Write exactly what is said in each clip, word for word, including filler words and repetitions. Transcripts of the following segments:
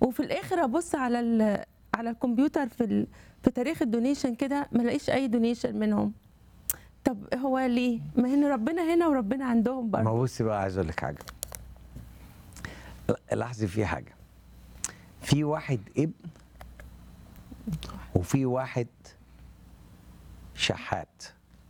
وفي الاخر ابص على ال... على الكمبيوتر في ال... في تاريخ الدونيشن كده ما الاقيش اي دونيشن منهم. طب هو ليه؟ ما هن ربنا هنا وربنا عندهم ما برضه. بصي بقى، عايز اقول لك حاجه. لاحظي في حاجه، في واحد ابن وفي واحد شحات.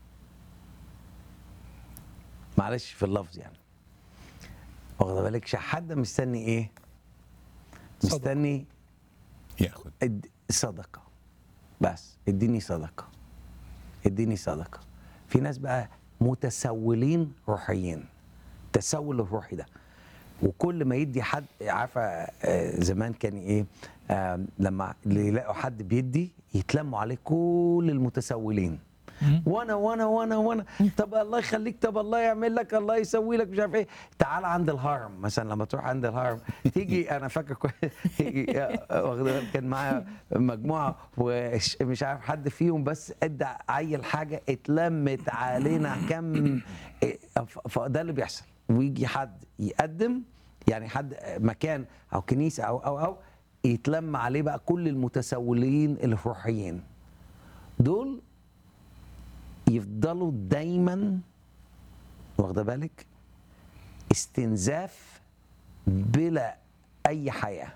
معلش في اللفظ يعني، واخده بالك؟ شحات ده مستني ايه؟ صدقة. مستني ياخد اد- صدقه. بس اديني صدقه، اديني صدقه. في ناس بقى متسولين روحيين. التسول الروحي ده، وكل ما يدي حد، عارفه آه، زمان كان ايه؟ آه، لما اللي يلاقوا حد بيدي يتلموا عليه كل المتسولين. وانا وانا وانا وانا طب الله يخليك، طب الله يعمل لك، الله يسوي لك، مش عارف ايه. تعال عند الهرم مثلا، لما تروح عند الهرم تيجي، انا فاكر كويس تيجي آه، واخد بالك، كان معايا مجموعه ومش عارف حد فيهم، بس ادى عيل حاجه اتلمت علينا كم. فده اللي بيحصل، ويجي حد يقدم، يعني حد مكان او كنيسه او او او يتلم عليه بقى كل المتسولين الروحيين دول، يفضلوا دايما، واخده بالك، استنزاف بلا اي حياه،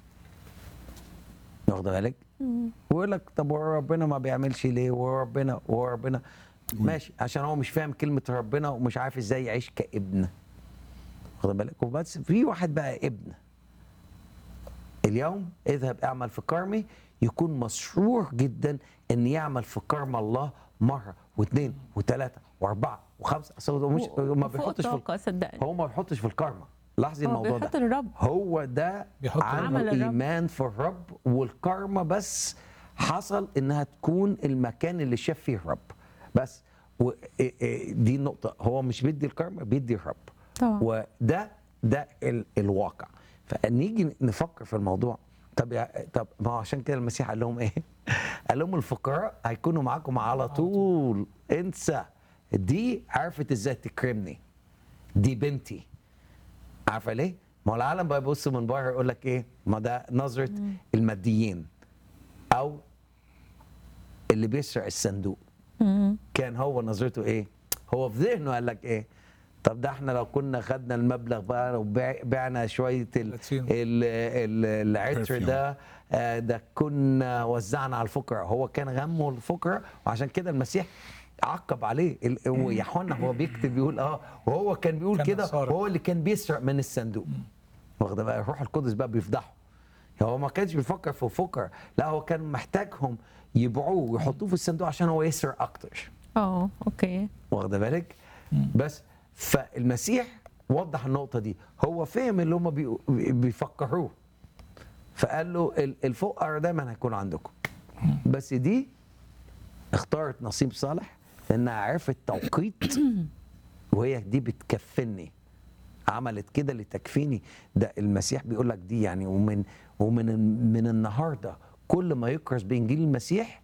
واخده بالك؟ ويقول لك طب وربنا ما بيعملش ليه؟ وربنا وربنا ماشي، عشان هو مش فاهم كلمه ربنا ومش عارف ازاي يعيش كابن، واخد بالك؟ وبس في واحد بقى ابن، اليوم اذهب اعمل في كرمي، يكون مسرور جدا ان يعمل في كرم الله مره واثنين وثلاثه واربعه وخمسه. أصل هو مش و- ما وفوق بيحطش في الطاقة صدقني. هو ما بيحطش في الكرمه. لاحظي هو الموضوع بيحط ده، للرب. هو ده بيحط عمل عنده الرب. ايمان في الرب، والكرمه بس حصل انها تكون المكان اللي شاف فيه الرب بس. و- إيه- إيه دي النقطه، هو مش بيدي الكرمه، بيدي الرب. طبعا. وده ده ال الواقع. فنيجي نفكر في الموضوع. طب يا طب ما هو عشان كده المسيح قال لهم ايه؟ قال لهم الفقراء هيكونوا معاكم على طول. انسى، دي عرفت ازاي تكرمني، دي بنتي. عارفه ليه؟ ما هو العالم بقى يبص من بره يقول لك ايه؟ ما ده نظره الماديين، او اللي بيسرق الصندوق. كان هو نظرته ايه؟ هو في ذهنه قال لك ايه؟ طب ده احنا لو كنا خدنا المبلغ بقى وبعنا شويه ال- ثلاثين. ال- ال- العطر Perfume. ده، آه، ده كنا وزعنا على الفقراء. هو كان غمه الفقراء، وعشان كده المسيح عقب عليه. ال- ويوحنا هو بيكتب بيقول اه، وهو كان بيقول كان كده، سارق. هو اللي كان بيسرق من الصندوق. واخد بقى الروح القدس بقى بيفضحه. هو ما كانش بيفكر في فقراء، لا هو كان محتاجهم يبيعوه ويحطوه في الصندوق عشان هو يسرق اكتر. اه اوكي. واخده بالك؟ بس فالمسيح وضح النقطه دي، هو فهم اللي هم بي- بيفكروه، فقال له ال- الفقراء دايما هيكون عندكم، بس دي اختارت نصيب صالح لانها عرفت توقيت، وهي دي بتكفني، عملت كده لتكفيني. ده المسيح بيقول لك دي يعني. ومن ومن من النهارده كل ما يكرز بانجيل المسيح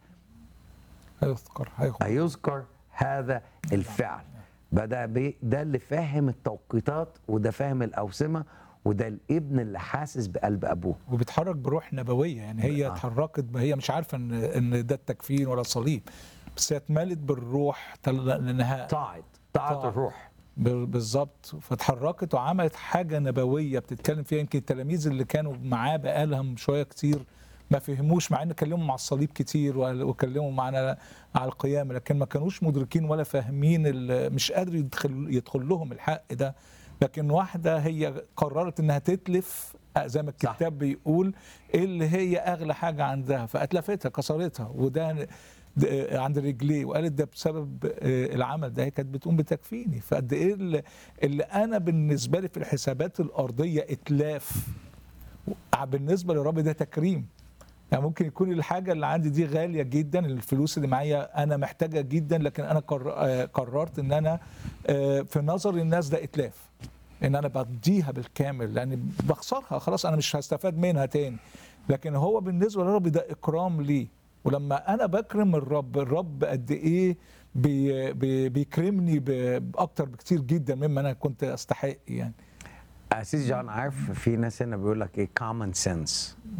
هيذكر هياخد هيذكر هذا الفعل. بدا بي ده اللي فاهم التوقيتات، وده فاهم الاوسمه، وده الابن اللي حاسس بقلب ابوه. وبيتحرك بروح نبويه، يعني هي آه. اتحركت، هي مش عارفه ان ان ده التكفين ولا الصليب، بس هي اتملت بالروح تل- لانها طاعت طاعت طاعت. الروح. بال- بالظبط، فاتحركت وعملت حاجه نبويه بتتكلم فيها. يمكن التلاميذ اللي كانوا معاه بقالهم شويه كتير ما فهموش، مع ان كلموا مع الصليب كتير وقال- وكلموا معنا على القيامه، لكن ما كانوش مدركين ولا فاهمين، ال- مش قادر يدخل يدخل لهم الحق ده. لكن واحده هي قررت انها تتلف زي ما الكتاب بيقول اللي هي اغلى حاجه عندها، فاتلفتها كسرتها، وده د- عند رجليه، وقالت ده بسبب آه، العمل ده. هي كانت بتقوم بتكفيني. فقد ايه اللي, اللي انا بالنسبه لي في الحسابات الارضيه اتلاف، بالنسبه للرب ده تكريم. يعني ممكن يكون الحاجه اللي عندي دي غاليه جدا، الفلوس اللي معايا انا محتاجه جدا، لكن انا قر- آه، قررت ان انا آه، في نظر الناس ده اتلاف، ان انا بديها بالكامل لان بخسرها خلاص، انا مش هستفاد منها تاني. لكن هو بالنسبه للرب ده اكرام ليه. ولما انا بكرم الرب، الرب قد ايه بي بي بيكرمني ب- باكتر بكتير جدا مما انا كنت استحق يعني. اسيس جون، عارف في ناس هنا بيقول لك ايه؟ common sense.